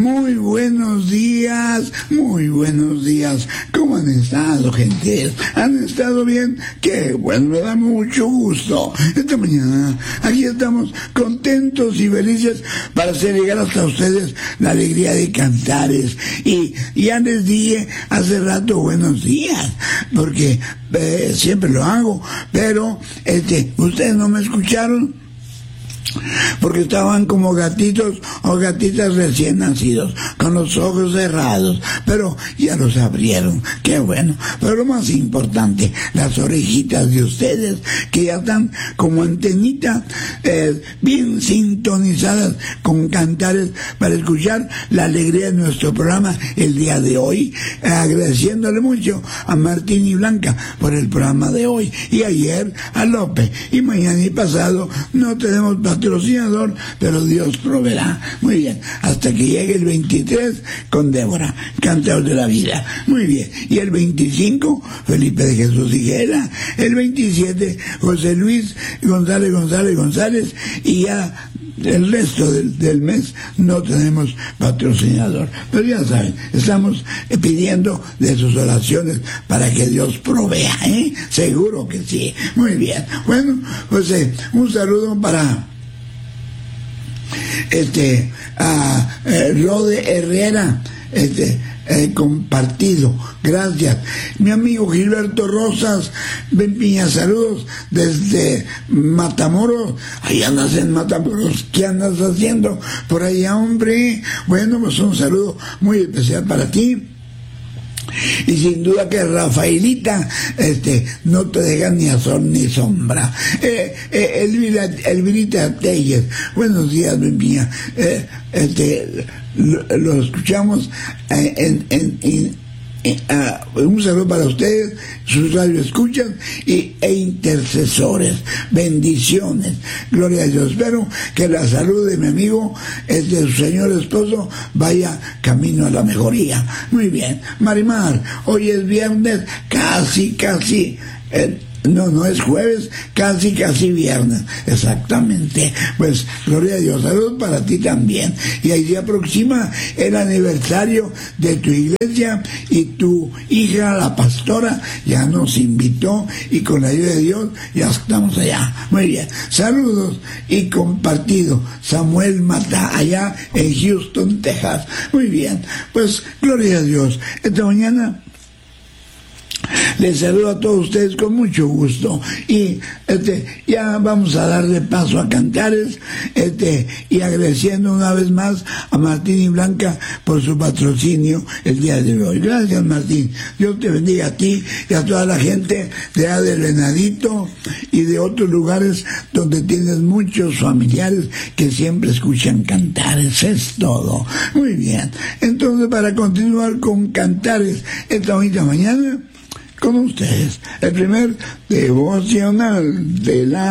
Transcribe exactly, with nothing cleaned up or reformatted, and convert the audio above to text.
Muy buenos días, muy buenos días. ¿Cómo han estado, gente? ¿Han estado bien? Qué bueno, me da mucho gusto. Esta mañana aquí estamos contentos y felices para hacer llegar hasta ustedes la alegría de Cantares. Y ya les dije hace rato buenos días, porque eh, siempre lo hago, pero este, ustedes no me escucharon porque estaban como gatitos o gatitas recién nacidos, con los ojos cerrados, pero ya los abrieron, qué bueno. Pero lo más importante, las orejitas de ustedes, que ya están como antenitas, eh, bien sintonizadas con Cantares, para escuchar la alegría de nuestro programa el día de hoy, eh, agradeciéndole mucho a Martín y Blanca por el programa de hoy, y ayer a López, y mañana y pasado no tenemos patrocinador, pero Dios proveerá. Muy bien, hasta que llegue el veintitrés con Débora, Cantados de la Vida. Muy bien, y el veinticinco, Felipe de Jesús Higuera, el veintisiete, José Luis González González González, y ya el resto del, del mes no tenemos patrocinador. Pero ya saben, estamos pidiendo de sus oraciones para que Dios provea, ¿eh? Seguro que sí. Muy bien. Bueno, pues eh, un saludo para este a eh, Rode Herrera, este eh, compartido, gracias. Mi amigo Gilberto Rosas, Ben Piña, saludos desde Matamoros. Ahí andas en Matamoros, ¿qué andas haciendo por allá, hombre? Bueno, pues un saludo muy especial para ti. Y sin duda que Rafaelita este no te deja ni a sol ni sombra. eh, eh, Elvira, Elvirita Telles, buenos días, mi mía. eh, este lo, lo escuchamos eh, en, en, en Uh, un saludo para ustedes, sus radioescuchas y, e intercesores. Bendiciones, gloria a Dios. Espero que la salud de mi amigo, el de su señor esposo, vaya camino a la mejoría. Muy bien, Marimar, hoy es viernes, casi, casi eh, No, no es jueves, casi, casi viernes, exactamente. Pues, gloria a Dios, salud para ti también. Y ahí se aproxima el aniversario de tu iglesia, y tu hija, la pastora, ya nos invitó, y con la ayuda de Dios ya estamos allá. Muy bien, saludos y compartido. Samuel Mata, allá en Houston, Texas. Muy bien, pues, gloria a Dios. Esta mañana les saludo a todos ustedes con mucho gusto, y este ya vamos a darle paso a Cantares, este y agradeciendo una vez más a Martín y Blanca por su patrocinio el día de hoy. Gracias, Martín. Dios te bendiga a ti y a toda la gente de allá del Venadito y de otros lugares donde tienes muchos familiares que siempre escuchan Cantares. Es todo. Muy bien. Entonces, para continuar con Cantares esta bonita mañana, con ustedes, el primer devocional de la